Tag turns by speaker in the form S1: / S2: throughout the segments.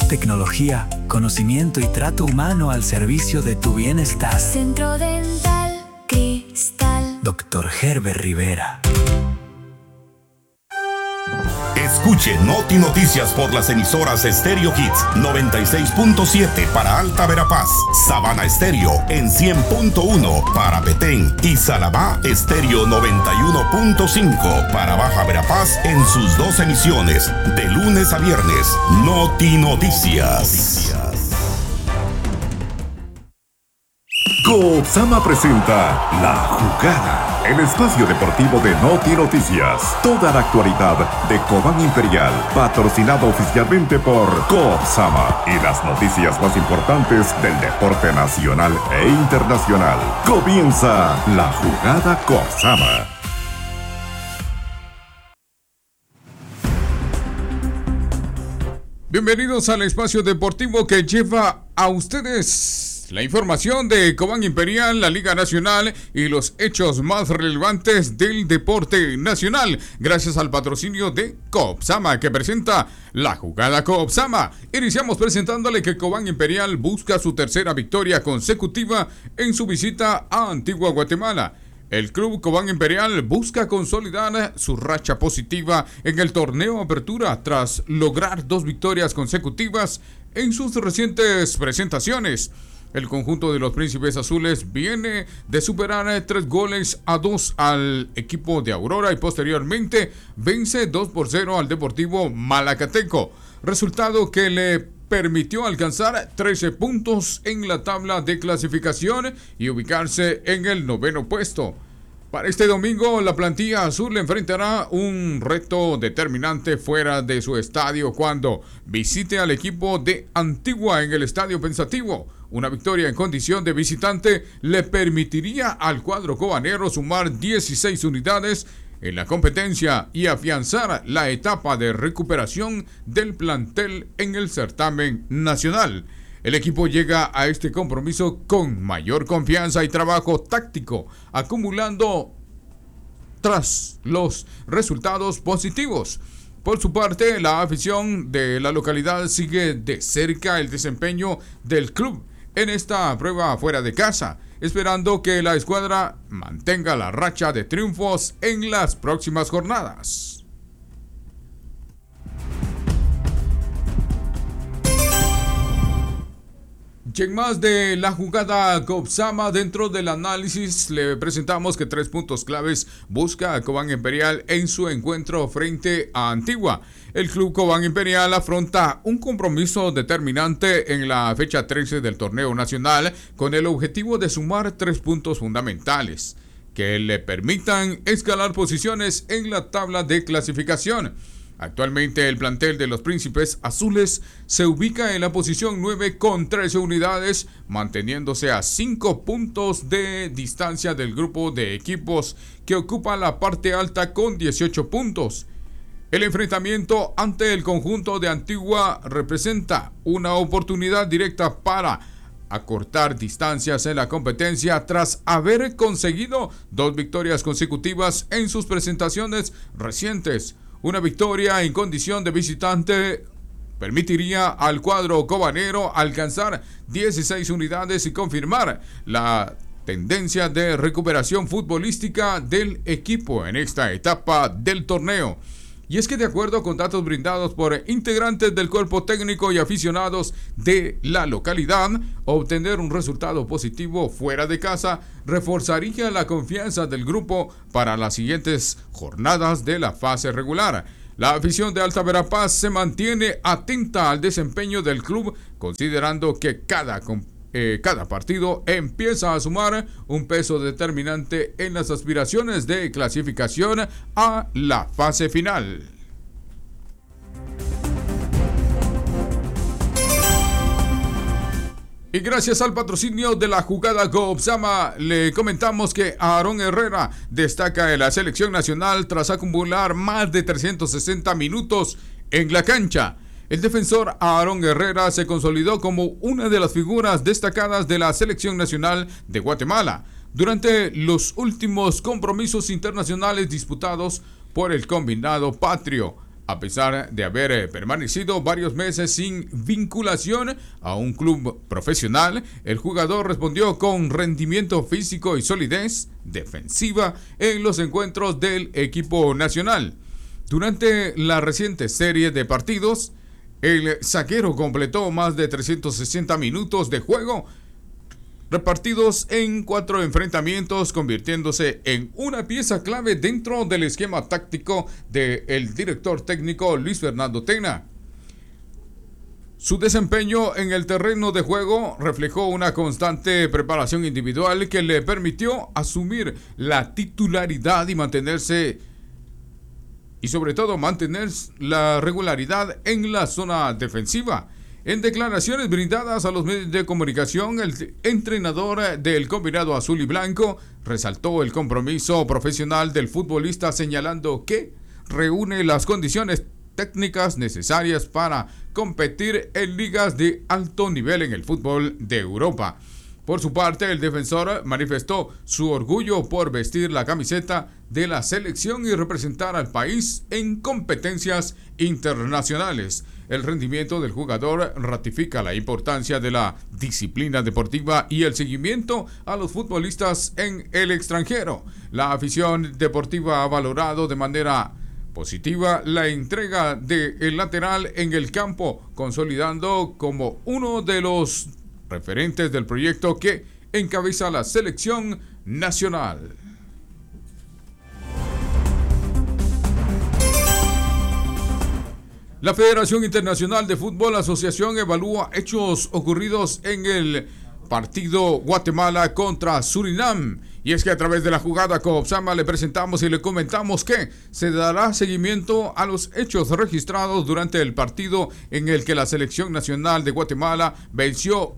S1: tecnología, conocimiento y trato humano al servicio de tu bienestar.
S2: Centro Dental Cristal.
S1: Dr. Herbert Rivera.
S3: Escuche Noti Noticias por las emisoras Stereo Hits 96.7 para Alta Verapaz, Sabana Estéreo en 100.1 para Petén y Salabá Estéreo 91.5 para Baja Verapaz en sus dos emisiones de lunes a viernes. Noti Noticias.
S4: Coopsama presenta La Jugada, el espacio deportivo de Noti Noticias. Toda la actualidad de Cobán Imperial, patrocinado oficialmente por Coopsama y las noticias más importantes del deporte nacional e internacional. Comienza La Jugada Coopsama.
S5: Bienvenidos al espacio deportivo que lleva a ustedes la información de Cobán Imperial, la Liga Nacional y los hechos más relevantes del deporte nacional, gracias al patrocinio de Coopsama, que presenta La Jugada Coopsama. Iniciamos presentándole que Cobán Imperial busca su tercera victoria consecutiva en su visita a Antigua Guatemala. El club Cobán Imperial busca consolidar su racha positiva en el torneo Apertura tras lograr 2 victorias consecutivas en sus recientes presentaciones. El conjunto de los Príncipes Azules viene de superar 3-2 al equipo de Aurora y posteriormente vence 2-0 al Deportivo Malacateco, resultado que le permitió alcanzar 13 puntos en la tabla de clasificación y ubicarse en el 9º puesto. Para este domingo, la plantilla azul enfrentará un reto determinante fuera de su estadio cuando visite al equipo de Antigua en el Estadio Pensativo. Una victoria en condición de visitante le permitiría al cuadro cobanero sumar 16 unidades en la competencia y afianzar la etapa de recuperación del plantel en el certamen nacional. El equipo llega a este compromiso con mayor confianza y trabajo táctico, acumulando tras los resultados positivos. Por su parte, la afición de la localidad sigue de cerca el desempeño del club en esta prueba fuera de casa, esperando que la escuadra mantenga la racha de triunfos en las próximas jornadas. Y en más de La Jugada Coopsama, dentro del análisis le presentamos que 3 puntos claves busca a Cobán Imperial en su encuentro frente a Antigua. El club Cobán Imperial afronta un compromiso determinante en la fecha 13 del torneo nacional con el objetivo de sumar 3 puntos fundamentales que le permitan escalar posiciones en la tabla de clasificación. Actualmente el plantel de los Príncipes Azules se ubica en la posición 9 con 13 unidades, manteniéndose a 5 puntos de distancia del grupo de equipos que ocupa la parte alta con 18 puntos. El enfrentamiento ante el conjunto de Antigua representa una oportunidad directa para acortar distancias en la competencia tras haber conseguido 2 victorias consecutivas en sus presentaciones recientes. Una victoria en condición de visitante permitiría al cuadro cobanero alcanzar 16 unidades y confirmar la tendencia de recuperación futbolística del equipo en esta etapa del torneo. Y es que de acuerdo con datos brindados por integrantes del cuerpo técnico y aficionados de la localidad, obtener un resultado positivo fuera de casa reforzaría la confianza del grupo para las siguientes jornadas de la fase regular. La afición de Alta Verapaz se mantiene atenta al desempeño del club, considerando que cada partido empieza a sumar un peso determinante en las aspiraciones de clasificación a la fase final. Y gracias al patrocinio de La Jugada Coopsama, le comentamos que Aarón Herrera destaca en la selección nacional tras acumular más de 360 minutos en la cancha. El defensor Aarón Herrera se consolidó como una de las figuras destacadas de la selección nacional de Guatemala durante los últimos compromisos internacionales disputados por el combinado patrio. A pesar de haber permanecido varios meses sin vinculación a un club profesional, el jugador respondió con rendimiento físico y solidez defensiva en los encuentros del equipo nacional. Durante la reciente serie de partidos, el zaguero completó más de 360 minutos de juego repartidos en 4 enfrentamientos, convirtiéndose en una pieza clave dentro del esquema táctico del director técnico Luis Fernando Tena. Su desempeño en el terreno de juego reflejó una constante preparación individual que le permitió asumir la titularidad y sobre todo mantener la regularidad en la zona defensiva. En declaraciones brindadas a los medios de comunicación, el entrenador del combinado azul y blanco resaltó el compromiso profesional del futbolista, señalando que reúne las condiciones técnicas necesarias para competir en ligas de alto nivel en el fútbol de Europa. Por su parte, el defensor manifestó su orgullo por vestir la camiseta de la selección y representar al país en competencias internacionales. El rendimiento del jugador ratifica la importancia de la disciplina deportiva y el seguimiento a los futbolistas en el extranjero. La afición deportiva ha valorado de manera positiva la entrega del lateral en el campo, consolidando como uno de los referentes del proyecto que encabeza la selección nacional. La Federación Internacional de Fútbol Asociación evalúa hechos ocurridos en el partido Guatemala contra Surinam. Y es que a través de la jugada COPSAMA le presentamos y le comentamos que se dará seguimiento a los hechos registrados durante el partido en el que la selección nacional de Guatemala venció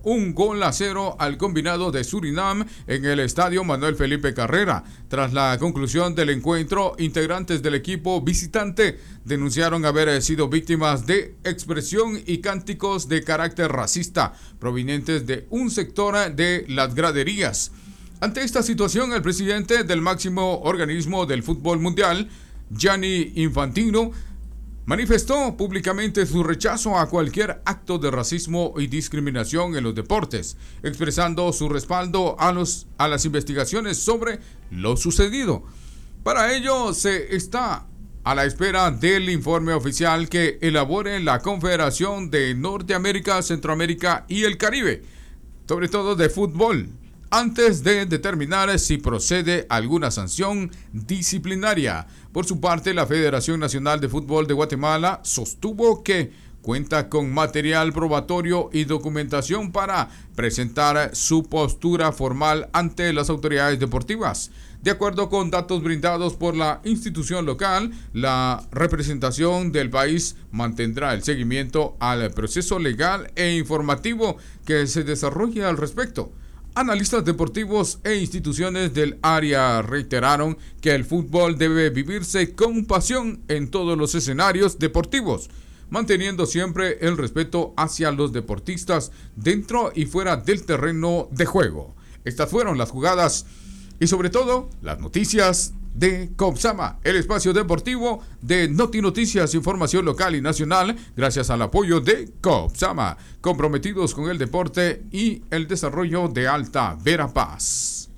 S5: 1-0 al combinado de Surinam en el estadio Manuel Felipe Carrera. Tras la conclusión del encuentro, integrantes del equipo visitante denunciaron haber sido víctimas de expresión y cánticos de carácter racista provenientes de un sector de las graderías. Ante esta situación, el presidente del máximo organismo del fútbol mundial, Gianni Infantino, manifestó públicamente su rechazo a cualquier acto de racismo y discriminación en los deportes, expresando su respaldo a las investigaciones sobre lo sucedido. Para ello, se está a la espera del informe oficial que elabore la Confederación de Norteamérica, Centroamérica y el Caribe, sobre todo de fútbol, antes de determinar si procede alguna sanción disciplinaria. Por su parte, la Federación Nacional de Fútbol de Guatemala sostuvo que cuenta con material probatorio y documentación para presentar su postura formal ante las autoridades deportivas. De acuerdo con datos brindados por la institución local, la representación del país mantendrá el seguimiento al proceso legal e informativo que se desarrolle al respecto. Analistas deportivos e instituciones del área reiteraron que el fútbol debe vivirse con pasión en todos los escenarios deportivos, manteniendo siempre el respeto hacia los deportistas dentro y fuera del terreno de juego. Estas fueron las jugadas y sobre todo las noticias de COPSAMA, el espacio deportivo de Noti Noticias, información local y nacional, gracias al apoyo de COPSAMA, comprometidos con el deporte y el desarrollo de Alta Verapaz.